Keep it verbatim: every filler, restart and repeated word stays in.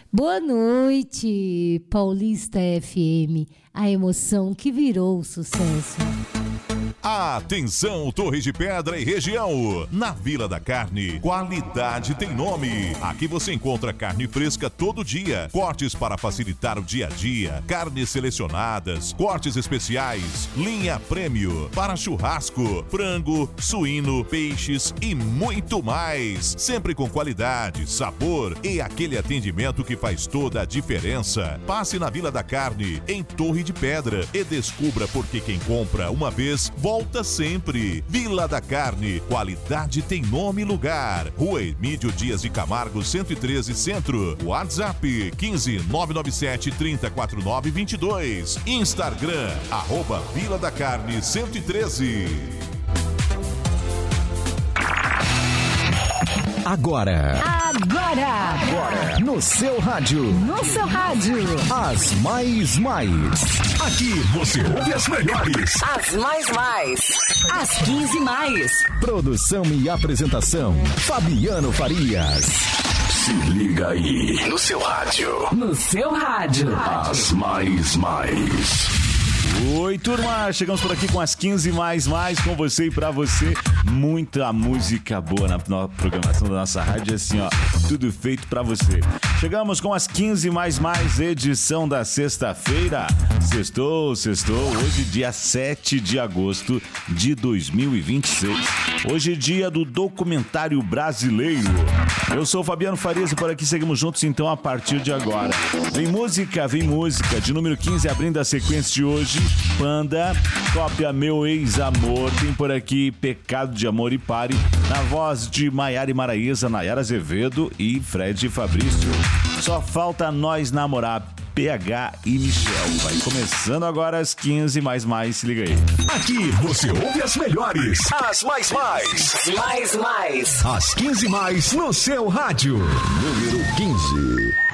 Boa noite, Paulista F M, a emoção que virou sucesso. Atenção, Torres de Pedra e região. Na Vila da Carne, qualidade tem nome. Aqui você encontra carne fresca todo dia, cortes para facilitar o dia a dia, carnes selecionadas, cortes especiais, linha prêmio, para churrasco, frango, suíno, peixes e muito mais. Sempre com qualidade, sabor e aquele atendimento que faz toda a diferença. Passe na Vila da Carne, em Torre de Pedra, e descubra por que quem compra uma vez volta sempre. Vila da Carne, qualidade tem nome e lugar. Rua Emílio Dias de Camargo, cento e treze Centro. WhatsApp quinze nove nove sete, três quatro nove, dois dois. Instagram, arroba Vila da Carne cento e treze. Agora. Agora. Agora. No seu rádio. No seu rádio. As mais mais. Aqui você ouve as melhores. As mais mais. As quinze mais. Produção e apresentação, Fabiano Farias. Se liga aí. No seu rádio. No seu rádio. As mais mais. Oi, turma, chegamos por aqui com as quinze mais mais, com você e pra você. Muita música boa na, na programação da nossa rádio, assim, ó, tudo feito pra você. Chegamos com as quinze mais mais, edição da sexta-feira. Sextou, sextou, hoje dia sete de agosto de dois mil e vinte e seis. Hoje é dia do documentário brasileiro. Eu sou o Fabiano Farias e por aqui seguimos juntos então a partir de agora. Vem música, vem música, de número quinze abrindo a sequência de hoje. Panda, cópia Meu Ex-Amor, tem por aqui Pecado de Amor e Pare, na voz de Maiara e Maraísa, Nayara Azevedo e Fred Fabrício. Só falta nós namorar, P H e Michel. Vai começando agora às quinze mais mais, se liga aí. Aqui você ouve as melhores. As mais mais. Mais mais. As quinze mais no seu rádio. Número quinze.